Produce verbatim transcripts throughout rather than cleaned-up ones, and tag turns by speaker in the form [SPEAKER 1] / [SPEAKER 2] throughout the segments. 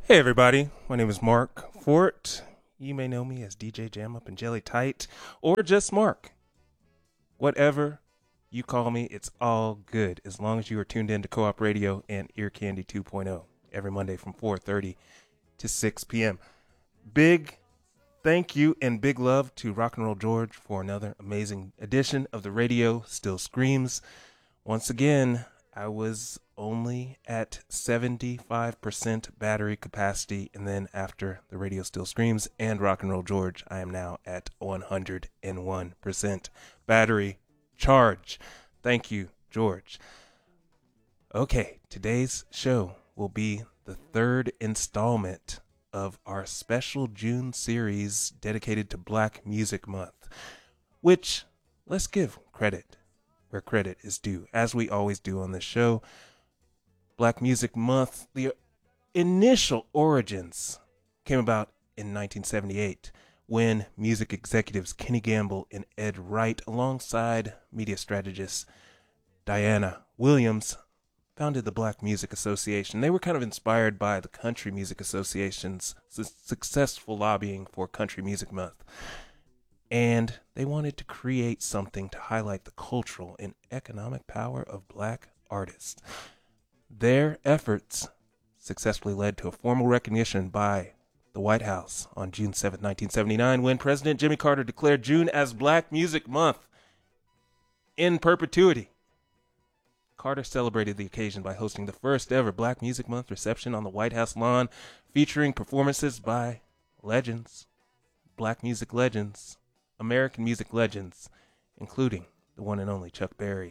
[SPEAKER 1] Hey everybody, my name is Mark Fort. You may know me as D J Jam Up and Jelly Tight, or just Mark. Whatever you call me, it's all good as long as you are tuned in to Co-op Radio and Ear Candy 2.0 every Monday from four thirty to six p.m. Big thank you and big love to Rock and Roll George for another amazing edition of the Radio Still Screams. Once again, I was only at seventy-five percent battery capacity, and then after the Radio Still Screams and Rock and Roll George, I am now at one hundred one percent battery charge. Thank you, George. Okay, today's show will be the third installment of our special June series dedicated to Black Music Month, which, let's give credit where credit is due, as we always do on this show. Black Music Month, the initial origins came about in nineteen seventy-eight when music executives Kenny Gamble and Ed Wright, alongside media strategist Diana Williams, founded the Black Music Association. They were kind of inspired by the Country Music Association's su- successful lobbying for Country Music Month. And they wanted to create something to highlight the cultural and economic power of black artists. Their efforts successfully led to a formal recognition by the White House on June seventh, nineteen seventy-nine, when President Jimmy Carter declared June as Black Music Month in perpetuity. Carter celebrated the occasion by hosting the first ever Black Music Month reception on the White House lawn, featuring performances by legends, black music legends, American music legends, including the one and only Chuck Berry.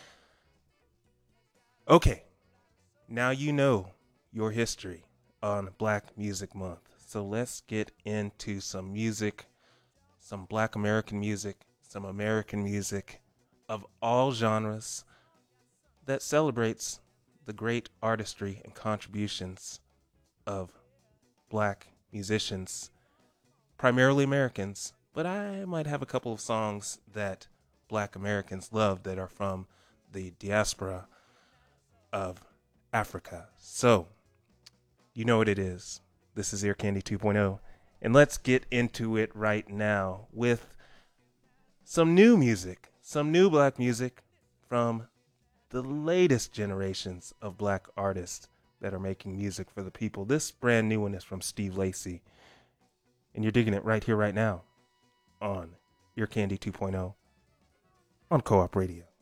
[SPEAKER 1] Okay, now you know your history on Black Music Month. So let's get into some music, some Black American music, some American music of all genres that celebrates the great artistry and contributions of black musicians, primarily Americans, but I might have a couple of songs that black Americans love that are from the diaspora of Africa. So, you know what it is. This is Ear Candy 2.0, and let's get into it right now with some new music, some new black music from the latest generations of black artists that are making music for the people. This brand new one is from Steve Lacy, and you're digging it right here, right now on Ear Candy 2.0 on Co-op Radio.